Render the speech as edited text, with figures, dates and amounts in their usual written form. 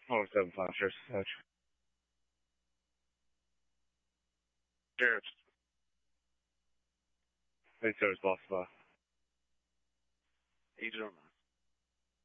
Oh, 7-5, sure. Sheriff. Hey, sir, it's boss. Agent on